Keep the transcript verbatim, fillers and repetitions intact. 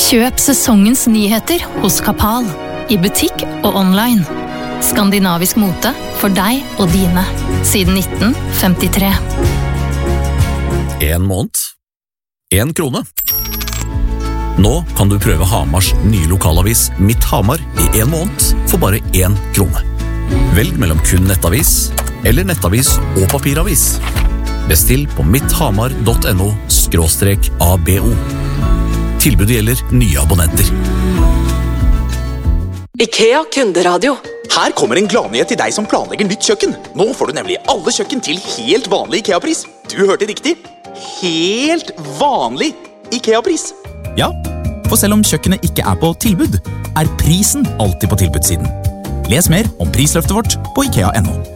Kjøp sesongens nyheter hos Kapal, i butikk og online. Skandinavisk mote for deg og dine, siden nitten femtitre. En måned. En krone. Nå kan du prøve Hamars nye lokalavis Mitt Hamar i en måned for bare en krone. Velg mellom kun nettavis eller nettavis og papiravis. Bestill på mitthamar punktum no skråstrek A B O. Tilbudet gjelder nye abonnenter. IKEA kunderadio. Her kommer en gladnyhet til deg som planlegger nytt kjøkken. Nå får du nemlig alle kjøkken til helt vanlig IKEA-pris. Du hørte riktig. Helt vanlig IKEA-pris. Ja, for selv om kjøkkenet ikke er på tilbud, er prisen alltid på tilbudssiden. Les mer om prisløftet vårt på ikea punktum no.